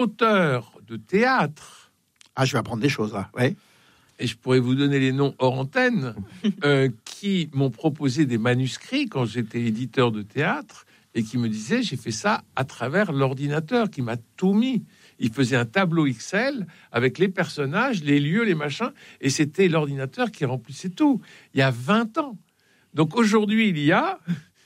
auteurs de théâtre. Ah, je vais apprendre des choses là. Ouais. Et je pourrais vous donner les noms hors antenne, qui m'ont proposé des manuscrits quand j'étais éditeur de théâtre et qui me disaient j'ai fait ça à travers l'ordinateur qui m'a tout mis. Il faisait un tableau Excel avec les personnages, les lieux, les machins, et c'était l'ordinateur qui remplissait tout. Il y a 20 ans. Donc aujourd'hui, il y a...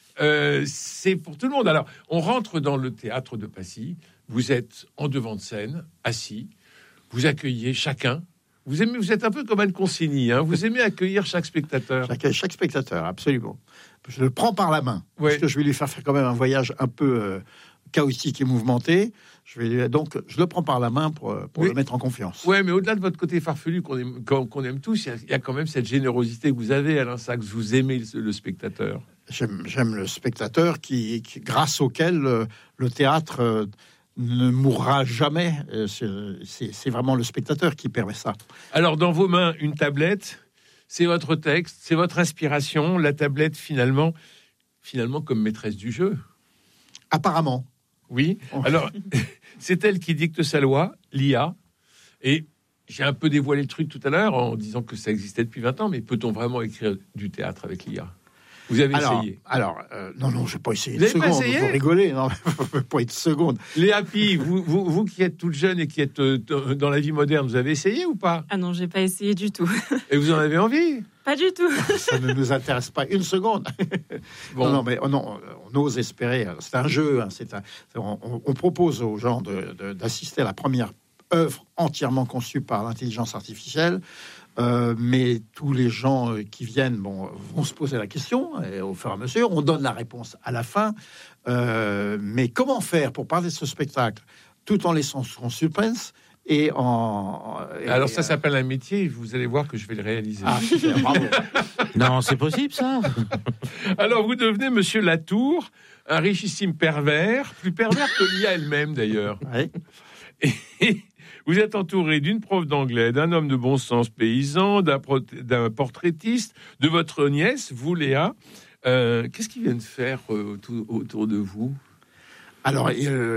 c'est pour tout le monde. Alors, on rentre dans le théâtre de Passy. Vous êtes en devant de scène, assis. Vous accueillez chacun. Vous êtes un peu comme Anne Consigny. Vous aimez accueillir chaque spectateur. Chaque spectateur, absolument. Je le prends par la main. Ouais. Parce que je vais lui faire quand même un voyage un peu chaotique et mouvementé. Donc, je le prends par la main pour le mettre en confiance. Ouais, mais au-delà de votre côté farfelu qu'on aime tous, il y a quand même cette générosité que vous avez, Alain Sachs. Vous aimez le spectateur. J'aime le spectateur grâce auquel le théâtre ne mourra jamais. C'est vraiment le spectateur qui permet ça. Alors, dans vos mains, une tablette, c'est votre texte, c'est votre inspiration. La tablette, finalement comme maîtresse du jeu. Apparemment. Oui. Alors, c'est elle qui dicte sa loi, l'IA. Et j'ai un peu dévoilé le truc tout à l'heure en disant que ça existait depuis 20 ans, mais peut-on vraiment écrire du théâtre avec l'IA ? Vous avez essayé ? Non, je n'ai pas essayé. Vous n'avez pas essayé ? Vous rigolez, non, pas une seconde. Léa Pi, vous qui êtes toute jeune et qui êtes dans la vie moderne, vous avez essayé ou pas ? Ah non, j'ai pas essayé du tout. Et vous en avez envie ? Pas du tout. Ça ne nous intéresse pas une seconde. Bon. Non, mais on ose espérer. C'est un jeu. On propose aux gens d'assister à la première œuvre entièrement conçue par l'intelligence artificielle. Mais tous les gens qui viennent vont se poser la question et au fur et à mesure, on donne la réponse à la fin. Mais comment faire pour parler de ce spectacle tout en laissant son suspense Alors ça s'appelle un métier. Vous allez voir que je vais le réaliser. Ah, super, bravo. Non, c'est possible ça. Alors vous devenez Monsieur Latour, un richissime pervers, plus pervers que l'IA elle-même d'ailleurs. Ouais. Et vous êtes entouré d'une prof d'anglais, d'un homme de bon sens paysan, d'un portraitiste, de votre nièce, vous Léa. Qu'est-ce qu'ils viennent faire autour de vous ? Alors,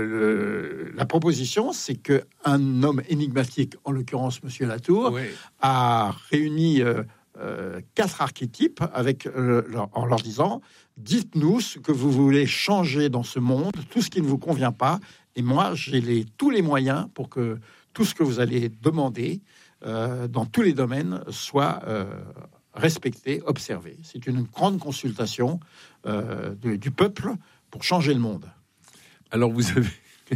la proposition, c'est qu'un homme énigmatique, en l'occurrence Monsieur Latour, a réuni 4 archétypes en leur disant « Dites-nous ce que vous voulez changer dans ce monde, tout ce qui ne vous convient pas, et moi, j'ai tous les moyens pour que tout ce que vous allez demander dans tous les domaines soit respecté, observé. » C'est une grande consultation du peuple pour changer le monde. Alors vous avez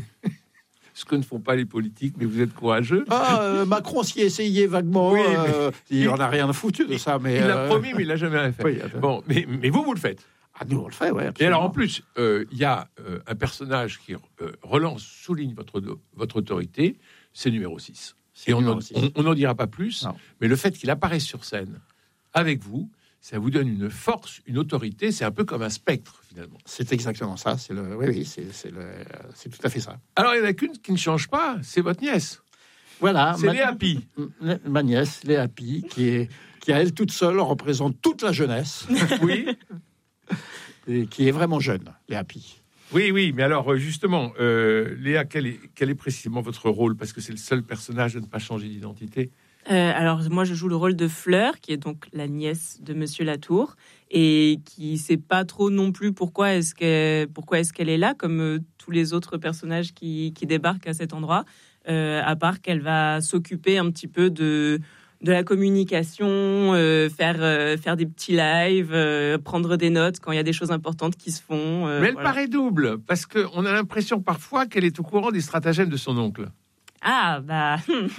ce que ne font pas les politiques, mais vous êtes courageux. Macron s'y essayait vaguement. Oui, il en a rien foutu de ça. Mais il l'a promis, mais il l'a jamais fait. Oui, bon, mais vous le faites. Ah, nous on le fait, oui. Et alors en plus, il y a un personnage qui souligne votre autorité, c'est numéro 6. Et on n'en dira pas plus, non. Mais le fait qu'il apparaisse sur scène avec vous, ça vous donne une force, une autorité. C'est un peu comme un spectre, finalement. C'est exactement ça. C'est tout à fait ça. Alors, il n'y en a qu'une qui ne change pas. C'est votre nièce. Voilà. C'est Léa Pi. Ma nièce, Léa Pi, qui à elle toute seule représente toute la jeunesse. Oui. Et qui est vraiment jeune, Léa Pi. Oui. Mais alors, justement, Léa, quel est précisément votre rôle ? Parce que c'est le seul personnage à ne pas changer d'identité. Alors moi je joue le rôle de Fleur, qui est donc la nièce de Monsieur Latour, et qui sait pas trop non plus pourquoi est-ce qu'elle est là, comme tous les autres personnages qui débarquent à cet endroit, à part qu'elle va s'occuper un petit peu de la communication, faire des petits lives, prendre des notes quand il y a des choses importantes qui se font. Mais elle paraît double, parce qu'on a l'impression parfois qu'elle est au courant des stratagèmes de son oncle. Ah bah.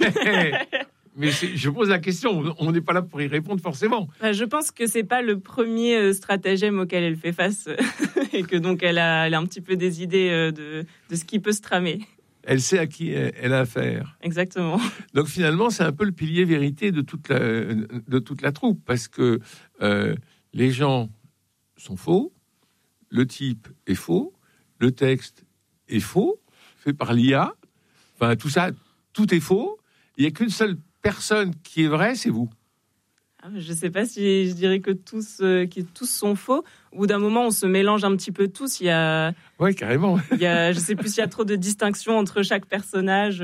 Mais je pose la question, on n'est pas là pour y répondre forcément. Je pense que c'est pas le premier stratagème auquel elle fait face et que donc elle a un petit peu des idées de ce qui peut se tramer. Elle sait à qui elle a affaire. Exactement. Donc finalement, c'est un peu le pilier vérité de toute la troupe, parce que les gens sont faux, le type est faux, le texte est faux, fait par l'IA, enfin tout ça, tout est faux. Il n'y a qu'une seule personne qui est vraie, c'est vous. Je ne sais pas si je dirais que tous sont faux. Au bout d'un moment, on se mélange un petit peu tous. Oui, carrément. Je ne sais plus s'il y a trop de distinctions entre chaque personnage.